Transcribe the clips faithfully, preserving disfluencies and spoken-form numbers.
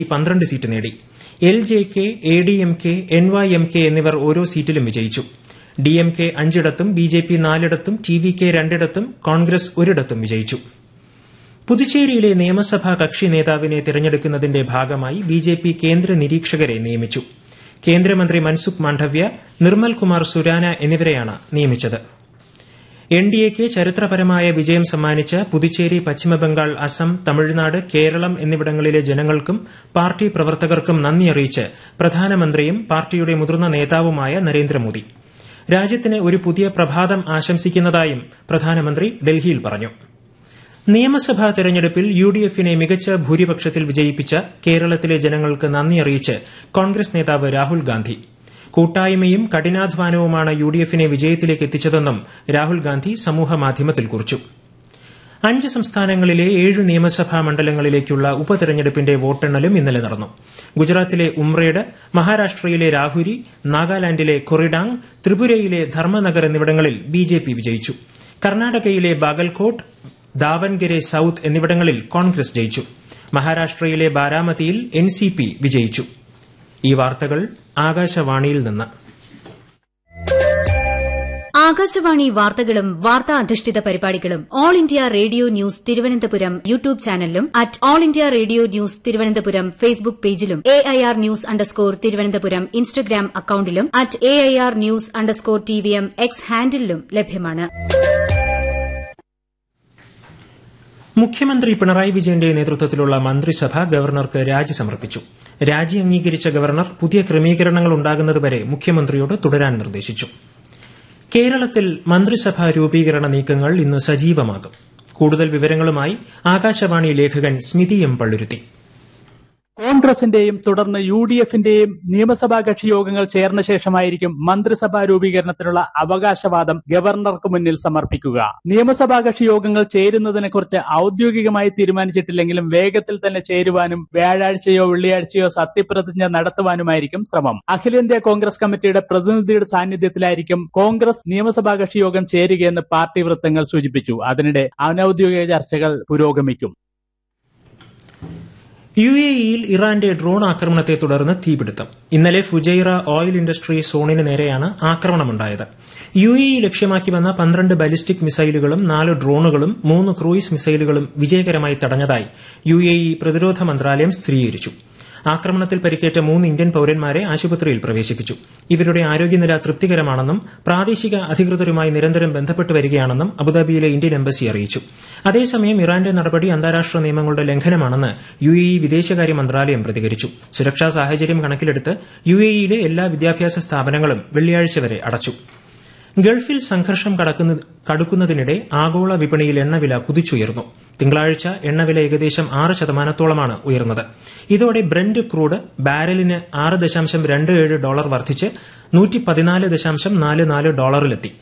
പന്ത്രണ്ട് സീറ്റ് നേടി. L J K, A D M K, N Y M K എന്നിവർ ഓരോ സീറ്റിലും വിജയിച്ചു. D M K അഞ്ചിടത്തും B J P നാലിടത്തും T V K രണ്ടിടത്തും കോൺഗ്രസ് ഒരിടത്തും വിജയിച്ചു. പുതുച്ചേരിയിലെ നിയമസഭാ കക്ഷി നേതാവിനെ തിരഞ്ഞെടുക്കുന്നതിന്റെ ഭാഗമായി ബി ജെ പി കേന്ദ്ര നിരീക്ഷകരെ നിയമിച്ചു. കേന്ദ്രമന്ത്രി മൻസുഖ് മാണ്ഡവ്യ, നിർമ്മൽ കുമാർ സുരാന എന്നിവരെയാണ് നിയമിച്ചത്. എൻ ഡി എക്ക് ചരിത്രപരമായ വിജയം സമ്മാനിച്ച പുതുച്ചേരി, പശ്ചിമബംഗാൾ, അസം, തമിഴ്നാട്, കേരളം എന്നിവിടങ്ങളിലെ ജനങ്ങൾക്കും പാർട്ടി പ്രവർത്തകർക്കും നന്ദി അറിയിച്ച് പ്രധാനമന്ത്രിയും പാർട്ടിയുടെ മുതിർന്ന നേതാവുമായ നരേന്ദ്രമോദി രാജ്യത്തിന് ഒരു പുതിയ പ്രഭാതം ആശംസിക്കുന്നതായും പ്രധാനമന്ത്രി ഡൽഹിയിൽ പറഞ്ഞു. നിയമസഭാ തെരഞ്ഞെടുപ്പിൽ യു ഡി എഫിനെ മികച്ച ഭൂരിപക്ഷത്തിൽ വിജയിപ്പിച്ച കേരളത്തിലെ ജനങ്ങൾക്ക് നന്ദി അറിയിച്ച് കോൺഗ്രസ് നേതാവ് രാഹുൽ ഗാന്ധി. കൂട്ടായ്മയും കഠിനാധ്വാനവുമാണ് യു ഡി എഫിനെ വിജയത്തിലേക്ക് എത്തിച്ചതെന്നും രാഹുൽ ഗാന്ധി സമൂഹമാധ്യമത്തിൽ കുറിച്ചു. അഞ്ച് സംസ്ഥാനങ്ങളിലെ ഏഴ് നിയമസഭാ മണ്ഡലങ്ങളിലേക്കുള്ള ഉപതെരഞ്ഞെടുപ്പിന്റെ വോട്ടെണ്ണലും ഇന്നലെ നടന്നു. ഗുജറാത്തിലെ ഉംറേഡ്, മഹാരാഷ്ട്രയിലെ രാഹുരി, നാഗാലാൻഡിലെ കൊറിഡാങ്, ത്രിപുരയിലെ ധർമ്മനഗർ എന്നിവിടങ്ങളിൽ ബി ജെ പി വിജയിച്ചു. കർണാടകയിലെ ബാഗൽകോട്ട്, ദാവൻഗരെ സൌത്ത് എന്നിവിടങ്ങളിൽ കോൺഗ്രസ് ജയിച്ചു. മഹാരാഷ്ട്രയിലെ ബാരാമതിയിൽ എൻ സി പി വിജയിച്ചു. ഈ വാർത്തകൾ ആകാശവാണിയിൽ നിന്ന്. ആകാശവാണി വാർത്തകളും വാർത്താ അധിഷ്ഠിത പരിപാടികളും all India radio news Thiruvananthapuram YouTube ചാനലിലും at all India radio news Thiruvananthapuram Facebook പേജിലും A I R news underscore Thiruvananthapuram Instagram അക്കൌണ്ടിലും at A I R news underscore T V M X ഹാൻഡിലും ലഭ്യമാണ്. മുഖ്യമന്ത്രി പിണറായി വിജയന്റെ നേതൃത്വത്തിലുള്ള മന്ത്രിസഭ ഗവർണർക്ക് രാജി സമർപ്പിച്ചു. രാജി അംഗീകരിച്ച ഗവർണർ പുതിയ ക്രമീകരണങ്ങൾ ഉണ്ടാകുന്നതുവരെ മുഖ്യമന്ത്രിയോട് തുടരാൻ നിർദ്ദേശിച്ചു. കേരളത്തിൽ മന്ത്രിസഭാ രൂപീകരണ നീക്കങ്ങൾ ഇന്ന് സജീവമാകും. കൂടുതൽ വിവരങ്ങളുമായി ആകാശവാണി ലേഖകൻ സ്മിതി എം പള്ളുരുത്തി. കോൺഗ്രസിന്റെയും തുടർന്ന് യു ഡി എഫിന്റെയും നിയമസഭാ കക്ഷി യോഗങ്ങൾ ചേർന്ന ശേഷമായിരിക്കും മന്ത്രിസഭാ രൂപീകരണത്തിനുള്ള അവകാശവാദം ഗവർണർക്ക് മുന്നിൽ സമർപ്പിക്കുക. നിയമസഭാ കക്ഷി യോഗങ്ങൾ ചേരുന്നതിനെക്കുറിച്ച് ഔദ്യോഗികമായി തീരുമാനിച്ചിട്ടില്ലെങ്കിലും വേഗത്തിൽ തന്നെ ചേരുവാനും വ്യാഴാഴ്ചയോ വെള്ളിയാഴ്ചയോ സത്യപ്രതിജ്ഞ നടത്തുവാനുമായിരിക്കും ശ്രമം. അഖിലേന്ത്യാ കോൺഗ്രസ് കമ്മിറ്റിയുടെ പ്രതിനിധിയുടെ സാന്നിധ്യത്തിലായിരിക്കും കോൺഗ്രസ് നിയമസഭാ കക്ഷി യോഗം ചേരുകയെന്ന് പാർട്ടി വൃത്തങ്ങൾ സൂചിപ്പിച്ചു. അതിനിടെ അനൌദ്യോഗിക ചർച്ചകൾ പുരോഗമിക്കും. യു എ ഇയിൽ ഇറാന്റെ ഡ്രോൺ ആക്രമണത്തെ തുടർന്ന് തീപിടുത്തം. ഇന്നലെ ഫുജൈറ ഓയിൽ ഇൻഡസ്ട്രി സോണിന് നേരെയാണ് ആക്രമണമുണ്ടായത്. യു എ ഇ ലക്ഷ്യമാക്കി വന്ന പന്ത്രണ്ട് ബാലിസ്റ്റിക് മിസൈലുകളും നാല് ഡ്രോണുകളും മൂന്ന് ക്രൂയിസ് മിസൈലുകളും വിജയകരമായി തടഞ്ഞതായി യു എ ഇ പ്രതിരോധ മന്ത്രാലയം സ്ഥിരീകരിച്ചു. ആക്രമണത്തിൽ പരിക്കേറ്റ മൂന്ന് ഇന്ത്യൻ പൌരന്മാരെ ആശുപത്രിയിൽ പ്രവേശിപ്പിച്ചു. ഇവരുടെ ആരോഗ്യനില തൃപ്തികരമാണെന്നും പ്രാദേശിക അധികൃതരുമായി നിരന്തരം ബന്ധപ്പെട്ടു വരികയാണെന്നും അബുദാബിയിലെ ഇന്ത്യൻ എംബസി അറിയിച്ചു. അതേസമയം ഇറാന്റെ നടപടി അന്താരാഷ്ട്ര നിയമങ്ങളുടെ ലംഘനമാണെന്ന് യു എ ഇ വിദേശകാര്യ മന്ത്രാലയം പ്രതികരിച്ചു. സുരക്ഷാ സാഹചര്യം കണക്കിലെടുത്ത് യു എ ഇയിലെ എല്ലാ വിദ്യാഭ്യാസ സ്ഥാപനങ്ങളും വെള്ളിയാഴ്ച വരെ അടച്ചു. ഗൾഫിൽ സംഘർഷം കടുക്കുന്നതിനിടെ ആഗോള വിപണിയിൽ എണ്ണവില കുതിച്ചുയർന്നു. തിങ്കളാഴ്ച എണ്ണവില ഏകദേശം ആറ് ശതമാനത്തോളമാണ് ഉയർന്നത്. ഇതോടെ ബ്രന്റ് ക്രൂഡ് ബാരലിന് ആറ് ദശാംശം രണ്ട് ഏഴ് ഡോളർ വർദ്ധിച്ച് നൂറ്റി പതിനാല് ദശാംശം നാല് നാല് ഡോളറിലെത്തി.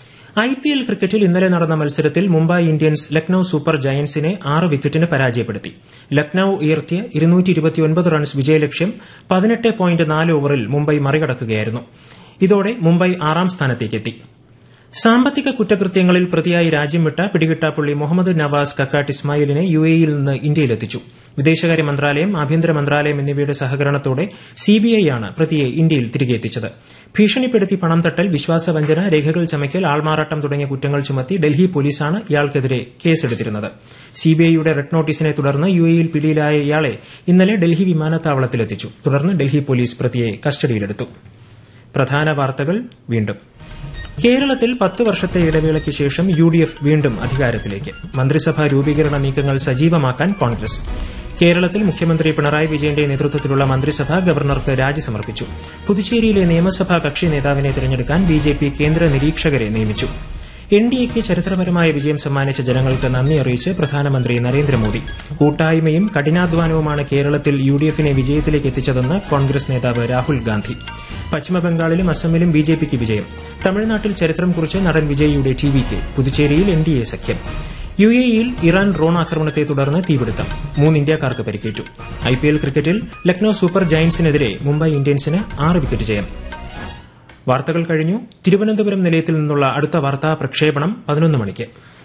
ഐ പി എൽ ക്രിക്കറ്റിൽ ഇന്നലെ നടന്ന മത്സരത്തിൽ മുംബൈ ഇന്ത്യൻസ് ലക്നൌ സൂപ്പർ ജയന്റ്സിനെ ആറ് വിക്കറ്റിന് പരാജയപ്പെടുത്തി. ലക്നൌ ഉയർത്തിയ ഇരുന്നൂറ്റി ഇരുപത്തിയൊൻപത് റൺസ് വിജയലക്ഷ്യം പതിനെട്ട് പോയിന്റ് നാല് ഓവറിൽ മുംബൈ മറികടക്കുകയായിരുന്നു. ഇതോടെ മുംബൈ ആറാം സ്ഥാനത്തേക്കെത്തി. സാമ്പത്തിക കുറ്റകൃത്യങ്ങളിൽ പ്രതിയായി രാജ്യം വിട്ട പിടികിട്ടാപ്പുള്ളി മുഹമ്മദ് നവാസ് കക്കാട്ട് ഇസ്മായിലിനെ യു എ ഇയിൽ നിന്ന് ഇന്ത്യയിലെത്തിച്ചു. വിദേശകാര്യ മന്ത്രാലയം, ആഭ്യന്തര മന്ത്രാലയം എന്നിവയുടെ സഹകരണത്തോടെ സിബിഐ ആണ് പ്രതിയെ ഇന്ത്യയിൽ തിരികെ എത്തിച്ചത്. ഭീഷണിപ്പെടുത്തി പണം തട്ടൽ, വിശ്വാസവഞ്ചന, രേഖകൾ ചമയ്ക്കൽ, ആൾമാറാട്ടം തുടങ്ങിയ കുറ്റങ്ങൾ ചുമത്തി ഡൽഹി പോലീസാണ് ഇയാൾക്കെതിരെ കേസെടുത്തിരുന്നത്. സിബിഐയുടെ റെഡ് നോട്ടീസിനെ തുടർന്ന് യു എ ഇയിൽ പിടിയിലായ ഇയാളെ ഇന്നലെ ഡൽഹി വിമാനത്താവളത്തിലെത്തിച്ചു. തുടർന്ന് ഡൽഹി പോലീസ് പ്രതിയെ കസ്റ്റഡിയിലെടുത്തു. പ്രധാന വാർത്തകൾ വീണ്ടും. കേരളത്തിൽ പത്ത് വർഷത്തെ ഇടവേളയ്ക്ക് ശേഷം യു ഡി എഫ് വീണ്ടും അധികാരത്തിലേക്ക്. മന്ത്രിസഭാ രൂപീകരണ നീക്കങ്ങൾ സജീവമാക്കാൻ കോൺഗ്രസ്. കേരളത്തിൽ മുഖ്യമന്ത്രി പിണറായി വിജയന്റെ നേതൃത്വത്തിലുള്ള മന്ത്രിസഭ ഗവർണർക്ക് രാജി സമർപ്പിച്ചു. പുതുച്ചേരിയിലെ നിയമസഭാ കക്ഷി നേതാവിനെ തെരഞ്ഞെടുക്കാൻ ബി ജെ പി കേന്ദ്ര നിരീക്ഷകരെ നിയമിച്ചു. എൻ ഡി എക്ക് ചരിത്രപരമായ വിജയം സമ്മാനിച്ച ജനങ്ങൾക്ക് നന്ദി അറിയിച്ച് പ്രധാനമന്ത്രി നരേന്ദ്രമോദി. കൂട്ടായ്മയും കഠിനാധ്വാനവുമാണ് കേരളത്തിൽ യു ഡി എഫിനെ വിജയത്തിലേക്ക് എത്തിച്ചതെന്ന് കോൺഗ്രസ് നേതാവ് രാഹുൽ ഗാന്ധി. പശ്ചിമബംഗാളിലും അസമിലും ബി ജെ പിക്ക് വിജയം. തമിഴ്നാട്ടിൽ ചരിത്രം കുറിച്ച് നടൻ വിജയിയുടെ T wick. പുതുച്ചേരിയിൽ N D A സഖ്യം. യു എ ഇയിൽ ഇറാൻ ഡ്രോൺ ആക്രമണത്തെ തുടർന്ന് തീപിടുത്തം. മൂന്ന് ഇന്ത്യക്കാർക്ക് പരിക്കേറ്റു. ഐ പി എൽ ക്രിക്കറ്റിൽ ലക്നൌ സൂപ്പർ ജയന്റ്സിനെതിരെ മുംബൈ ഇന്ത്യൻസിന് ആറ് വിക്കറ്റ് ജയം. വാർത്തകൾ കഴിഞ്ഞു. തിരുവനന്തപുരം നിലയത്തിൽ നിന്നുള്ള അടുത്ത വാർത്താ പ്രക്ഷേപണം പതിനൊന്ന് മണിക്ക്.